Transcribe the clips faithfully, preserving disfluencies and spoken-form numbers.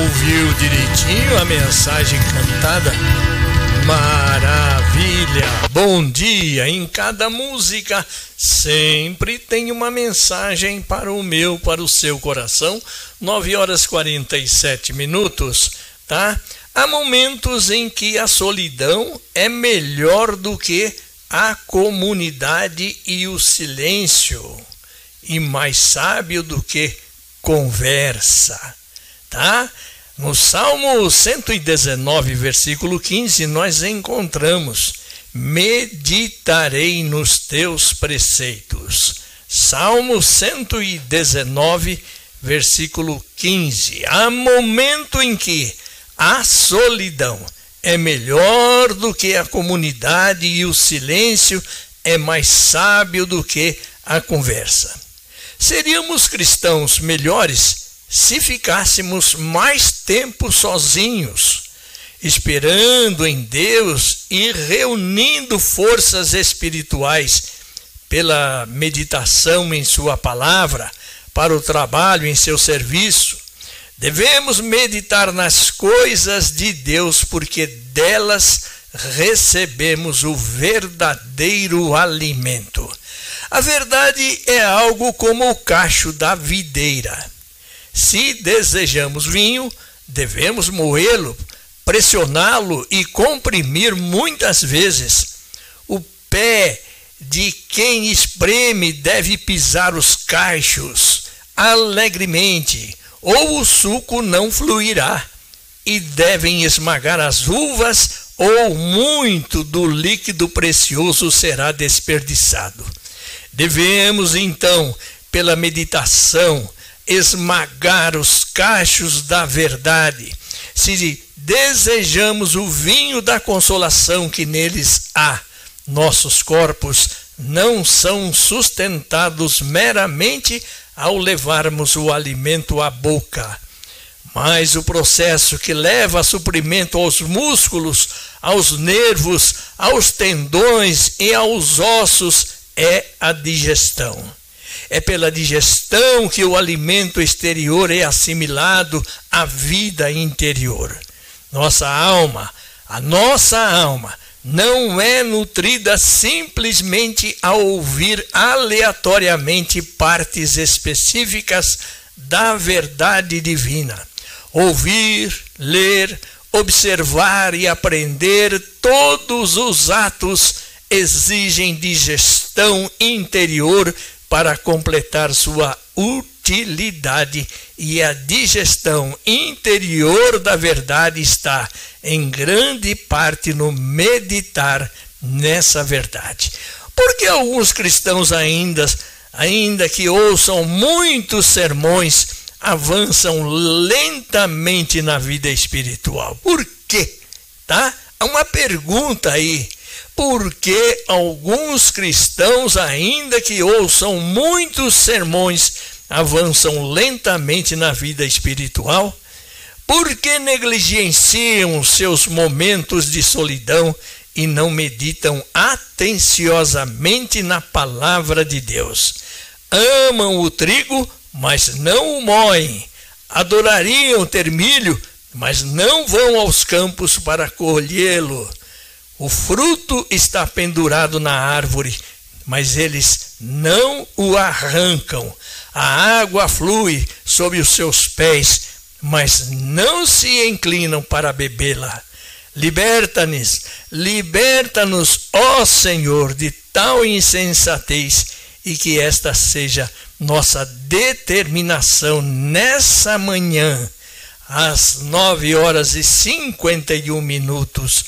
Ouviu direitinho a mensagem cantada? Maravilha! Bom dia! Em cada música sempre tem uma mensagem para o meu, para o seu coração. nove horas e quarenta e sete minutos, tá? Há momentos em que a solidão é melhor do que a comunidade e o silêncio, e mais sábio do que conversa, tá? No Salmo cento e dezenove, versículo quinze, nós encontramos: meditarei nos teus preceitos. Salmo cento e dezenove, versículo quinze. Há momento em que a solidão é melhor do que a comunidade e o silêncio é mais sábio do que a conversa. Seríamos cristãos melhores se ficássemos mais tempo sozinhos, esperando em Deus e reunindo forças espirituais pela meditação em sua palavra, para o trabalho em seu serviço. Devemos meditar nas coisas de Deus, porque delas recebemos o verdadeiro alimento. A verdade é algo como o cacho da videira. Se desejamos vinho, devemos moê-lo, pressioná-lo e comprimir muitas vezes. O pé de quem espreme deve pisar os cachos alegremente, ou o suco não fluirá, e devem esmagar as uvas, ou muito do líquido precioso será desperdiçado. Devemos, então, pela meditação, esmagar os cachos da verdade, se desejamos o vinho da consolação que neles há. Nossos corpos não são sustentados meramente ao levarmos o alimento à boca, mas o processo que leva a suprimento aos músculos, aos nervos, aos tendões e aos ossos é a digestão. É pela digestão que o alimento exterior é assimilado à vida interior. Nossa alma, a nossa alma, não é nutrida simplesmente ao ouvir aleatoriamente partes específicas da verdade divina. Ouvir, ler, observar e aprender, todos os atos exigem digestão interior para completar sua utilidade, e a digestão interior da verdade está em grande parte no meditar nessa verdade. Porque alguns cristãos ainda, ainda que ouçam muitos sermões, avançam lentamente na vida espiritual. Por quê? Tá? Há uma pergunta aí. Por que alguns cristãos, ainda que ouçam muitos sermões, avançam lentamente na vida espiritual? Por que negligenciam seus momentos de solidão e não meditam atenciosamente na palavra de Deus? Amam o trigo, mas não o moem. Adorariam ter milho, mas não vão aos campos para colhê-lo. O fruto está pendurado na árvore, mas eles não o arrancam. A água flui sob os seus pés, mas não se inclinam para bebê-la. Liberta-nos, liberta-nos, ó Senhor, de tal insensatez, e que esta seja nossa determinação nessa manhã, às nove horas e cinquenta e um minutos.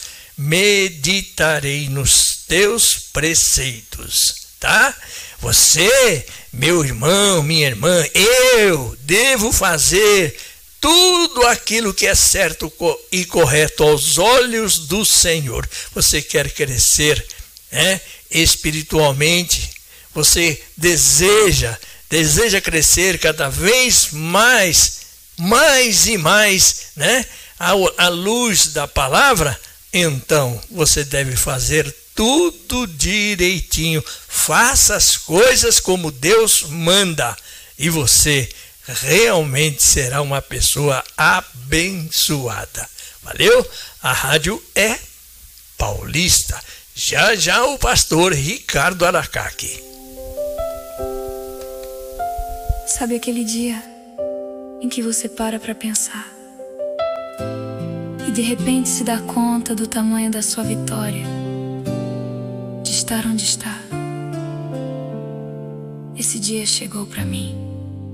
Meditarei nos teus preceitos, tá? Você, meu irmão, minha irmã, eu devo fazer tudo aquilo que é certo e correto aos olhos do Senhor. Você quer crescer, né, espiritualmente? Você deseja, deseja crescer cada vez mais, mais e mais, né, à, à luz da palavra? Então, você deve fazer tudo direitinho. Faça as coisas como Deus manda, e você realmente será uma pessoa abençoada. Valeu? A rádio é paulista. Já já o pastor Ricardo Aracaki. Sabe aquele dia em que você para para pensar e de repente se dá conta do tamanho da sua vitória, de estar onde está? Esse dia chegou para mim.